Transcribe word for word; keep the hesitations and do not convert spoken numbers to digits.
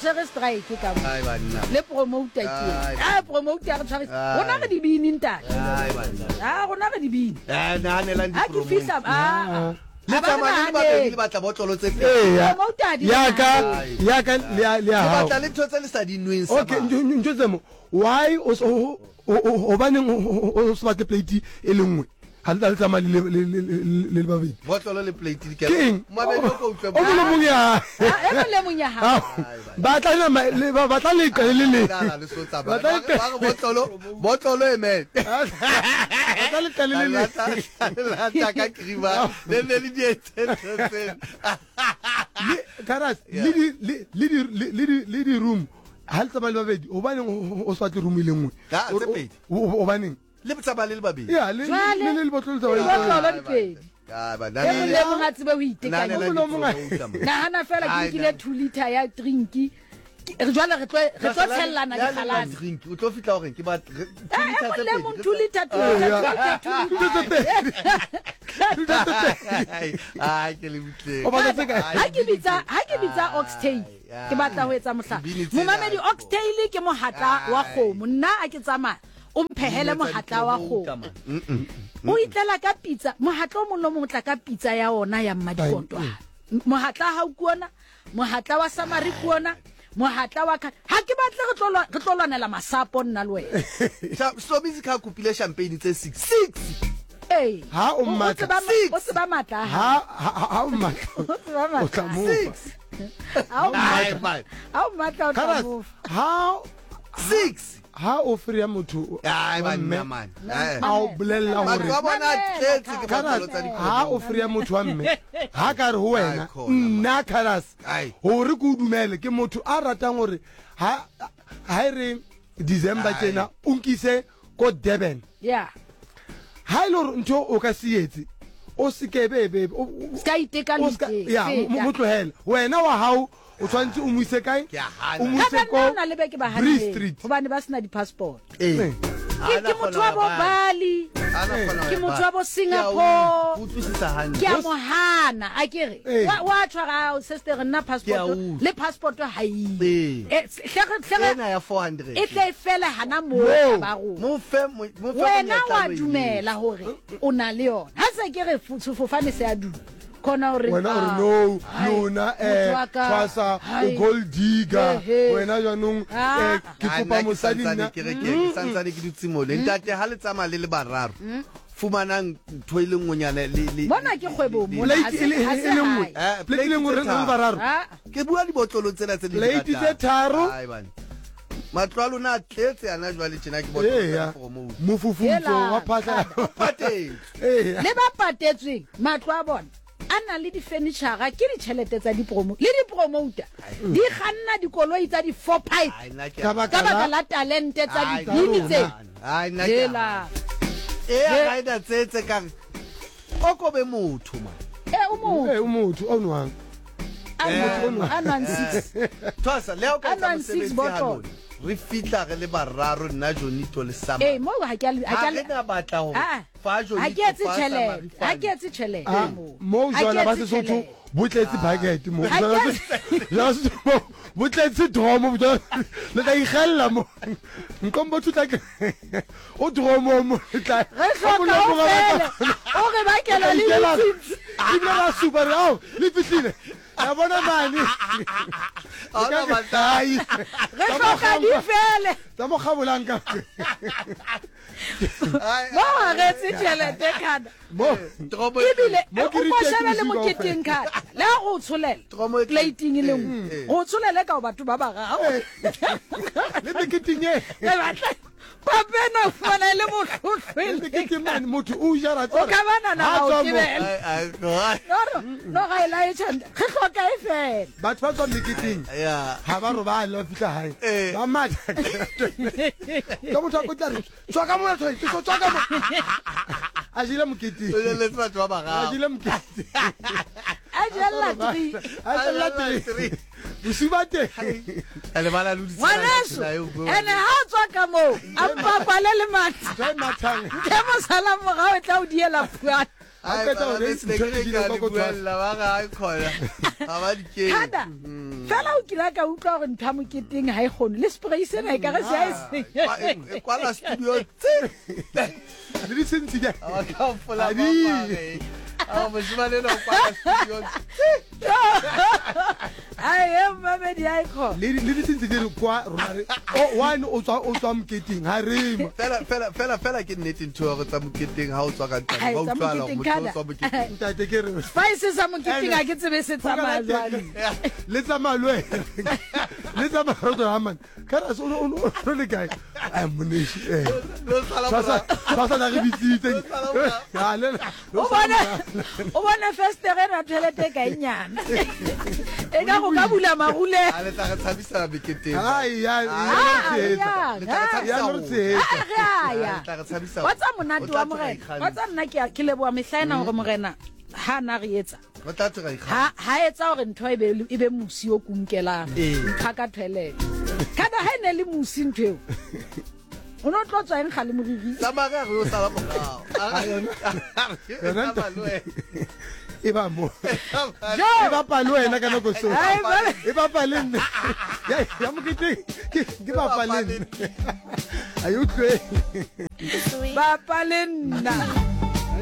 tshwere strike ka mo ai banna le promoter ke ah promoter re tshware rona re di bini ntate ai banna ah rona re di bini eh nahanela di ha ke fihla ah le tsamaya le batla di batla botlolo tse pedi ya ka ya ka le ya ha batla le thotse le sa dinweng sa okay ntse mo why o o baneng o se batle plate e le nngwe ha le tsamaya le le babedi botlolo le plate di ke mabedi o ko utlwe o mo mo ya e mo le mo ya ha batla le batla le ka le le le so tsa ba ba botlolo botlolo e me batla le ka le le la ta ka kriba le le di etsetse karas le di le di le di room ha le tsamaya le babedi o baneng o sa tle room ile nngwe o baneng le tsaba le babedi ya le le le botlolo tsa le botlolo di pedi ka ba le le mo ngatse ba o itekanya na hana fela ke kile two liter ya drink re jwale re tlo re tlo tshellana di khalana drink o tlo fitla hore ke ba two liter tse le mo two liter two ai ke le butle o ba tse ka ha ke bitsa ha ke bitsa oxtail ke batla ho etsa mohla mo mamedi oxtail ke mohatla wa kgomo nna a ke tsamaya o mphehele mohatla wa kgomo o itlela ka pizza mohatla o mongwe mo tla ka pizza ya ona ya mmadikotwa mohatla ha o kuona mohatla wa samari kuona mohatla wa ha ke batle re tlolwa re tlolwanela masapo nna le wena so busy ka kupile champagne tse six six eh ha o matla o se ba matla ha ha o matla o tla mo ha o matla ha o matla o tla mo ha six ha o free motho ai banna man a o bolella hore ba bona tletse ke botlolo tsa di ha o free motho wa mme ha ka re ho wena nna Karas hore ke o dumele ke motho a ratang hore ha ha re December tjena o nkise ko Durban yeah ha ile hore ntho o ka sietse o sekebe bebe ska iteka letse ya mo tlohela wena wa hao o tshwantse o mo ise kae o mo ise ko na le beke ba Bree Street hobane ba sena di passport eh ke motho wa bo Bali ke motho wa bo Singapore ke a mohana a kere wa tshwara sister nna passport le passport ha e e hlege ya four hundred e tle fela hana mo ba go mo fe mo fe wena wa dumela hore o na le yona ha se kere fofane se a du kona hore wena hore no lona eh twasa o gold digger wena jwanong eh ke kopa mosadi nna ke re ke santsane ke ditsimo le ntate ha le tsama le le bararo fumanang thoile ngonyana le le bona ke kgwebo mo ha se le nngwe plate le ngwe re le bararo ke bua di botlolo tsena tse di plate tse tharo ai bana matlwalo na tletse ana jwale tjena ke botlolo promo mofufutso wa phahla patetse eh le ba patetsweng matlo a bona ana le di furniture ke di tšhelete tsa di promo le di promoter di kganna dikoloi tsa di four pipe ka ba ka la talente tsa di bini tse ai na ela e a ida tsetse ka o ko be motho ma e o motho e o motho o nwang ana six twasa leo ka ana six bottle re fitla re le bararo nna Jonito le Sama eh mo ha ke ha ke ga batla ho fa Jonito ha ke tse chele ha ke tse chele mo jona ba se sotho botletse bucket mo la se botletse dromo le ka igella mo nkombo tutla ke o dromo mo tla o re ba ke la le ditsi ibla super oh le fitlile ya bona mani ona matai re hloka di fele tsa mo kgabolanka mo re tse tšhelete kana mo dromo ibile mo go shebele mo keteng kana la go tsholela plating le nngwe go tsholela ka batho ba ba gago le keteng e le batla papena fana le mo hlotshwele ke ke man motho o jara o ka bana na o tibela no no ga ila e tshanda ge hloka e fela batho ba tswa meketeng ya ha ba ro ba lo fitla hae ba matha ka motho a kotla re tswa ka mona tswa tswa tswa ka mo a jile mokete le batho ba ba ga a jile mokete a jela tri a jela tri Bosibate. Ale bala lu Ngwaneso ene ha tswa ka mo a mpapale le matla Try mathang. ke mo sala mo ga o tla o diela phuana ai Aketa o ba re se ke ka di buella ba ga ai khola aba di ke kada fela o kila ka utlwa gore ntha moketeng ha e kgone le spray sena e ka re se a se kwa la studio tse Le di sentse ja. a ka fola ba a mo shimane no kwa la studio ai em mamedi ai kho Le le di sentse di kwa rona re. O one o tswa o tswa moketeng ha re ma. fela fela fela fela ke nnete ntho go tsa moketeng ha o tswa ka ntwa Ai, ba tsa utlwala moketeng go kada. tswa moketeng Ntate ke re. spice sa moketeng a ke tsebe se tsamaya jwale Le tsa malwe. Le tsa maroto ha man. Kana so no no le guy. Ai moneshi eh. lo sala Sasa sasa na re bitsitse. Ya le. o bona o bona festere ra thelete ka inyana e ka go ka bula magule a le tla re tshabisa meketeng Ai ya ah ya. le tla re tshabisa Ya no go- se. ya le tla re tshabisa wa tsa monate O wa tla tla morena ikgantsha. wa tsa nna ke ke leboa mehlaena gore morena ha na re etsa o tla tla ikga ha ha etsa gore ntho e be e be musi o kunkelang Ee. nkga ka toilet kada ha ne le musi ntho eo o no tlo tswa eng ga le moriri tsa maga go sala mogao Yona ntate. E ba mo. jo E ba pa le wena ka nako so. ai ba E ba pa le nne. Ya ya moketeng. Ke ke ba pa le nne. Ayo twe. ba palenna